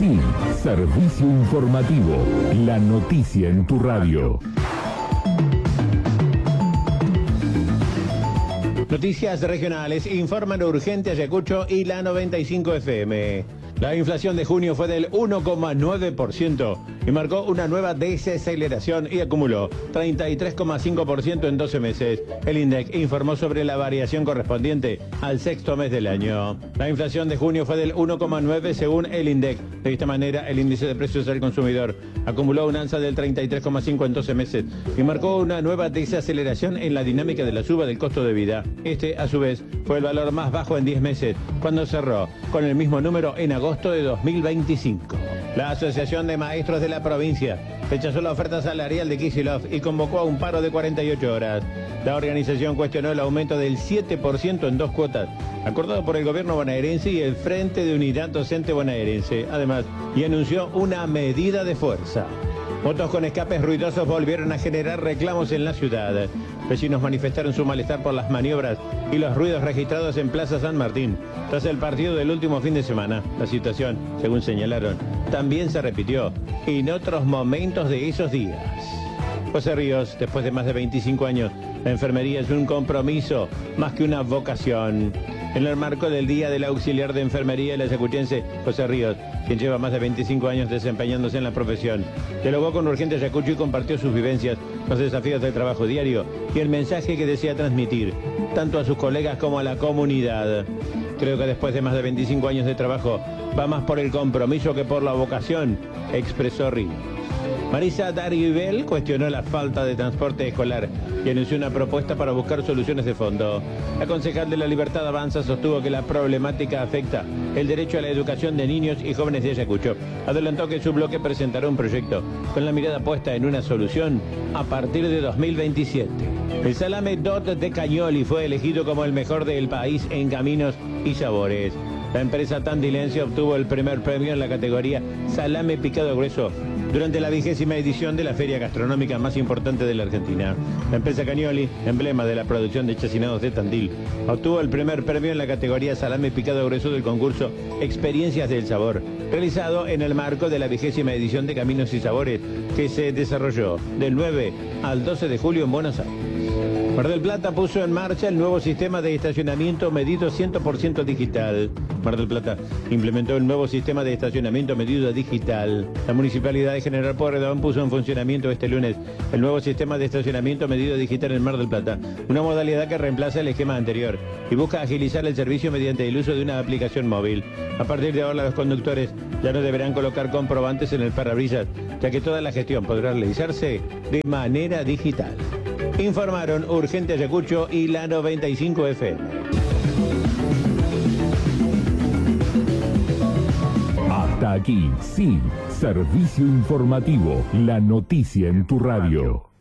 sí, servicio informativo, la noticia en tu radio. Noticias regionales informan urgente Ayacucho y la 95 FM. La inflación de junio fue del 1,9% y marcó una nueva desaceleración y acumuló 33,5% en 12 meses. El INDEC informó sobre la variación correspondiente al sexto mes del año. La inflación de junio fue del 1,9% según el INDEC. De esta manera, el índice de precios al consumidor acumuló un alza del 33,5% en 12 meses y marcó una nueva desaceleración en la dinámica de la suba del costo de vida. Este, a su vez, fue el valor más bajo en 10 meses, cuando cerró con el mismo número en agosto de 2025. La Asociación de Maestros de la provincia rechazó la oferta salarial de Kicillof y convocó a un paro de 48 horas. La organización cuestionó el aumento del 7% en 2 cuotas, acordado por el gobierno bonaerense y el Frente de Unidad Docente Bonaerense, además, y anunció una medida de fuerza. Motos con escapes ruidosos volvieron a generar reclamos en la ciudad. Vecinos manifestaron su malestar por las maniobras y los ruidos registrados en Plaza San Martín tras el partido del último fin de semana. La situación, según señalaron, también se repitió en otros momentos de esos días. José Ríos, después de más de 25 años, la enfermería es un compromiso más que una vocación. En el marco del Día del Auxiliar de Enfermería, el ayacuchense José Ríos, quien lleva más de 25 años desempeñándose en la profesión, dialogó con Urgente Ayacucho y compartió sus vivencias, los desafíos del trabajo diario y el mensaje que desea transmitir, tanto a sus colegas como a la comunidad. Creo que después de más de 25 años de trabajo, va más por el compromiso que por la vocación, expresó Ríos. Marisa Daribel cuestionó la falta de transporte escolar y anunció una propuesta para buscar soluciones de fondo. La concejal de La Libertad Avanza sostuvo que la problemática afecta el derecho a la educación de niños y jóvenes de Ayacucho. Adelantó que su bloque presentará un proyecto con la mirada puesta en una solución a partir de 2027. El salame DOT de Cañoli fue elegido como el mejor del país en caminos y sabores. La empresa tandilense obtuvo el primer premio en la categoría Salame Picado Grueso durante la 20ª edición de la feria gastronómica más importante de la Argentina. La empresa Cañoli, emblema de la producción de chacinados de Tandil, obtuvo el primer premio en la categoría Salame Picado Grueso del concurso Experiencias del Sabor, realizado en el marco de la 20ª edición de Caminos y Sabores, que se desarrolló del 9 al 12 de julio en Buenos Aires. Mar del Plata puso en marcha el nuevo sistema de estacionamiento medido 100% digital. Mar del Plata implementó el nuevo sistema de estacionamiento medido digital. La Municipalidad de General Pueyrredón puso en funcionamiento este lunes el nuevo sistema de estacionamiento medido digital en Mar del Plata, una modalidad que reemplaza el esquema anterior y busca agilizar el servicio mediante el uso de una aplicación móvil. A partir de ahora, los conductores ya no deberán colocar comprobantes en el parabrisas, ya que toda la gestión podrá realizarse de manera digital. Informaron Urgente Ayacucho y la 95 FM. Hasta aquí, sí, servicio informativo, la noticia en tu radio.